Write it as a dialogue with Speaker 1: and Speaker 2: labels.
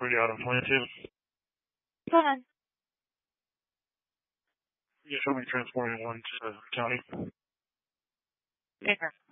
Speaker 1: Where you out of Planted?
Speaker 2: Go ahead.
Speaker 1: You show me transporting one to the county.
Speaker 2: Bigger.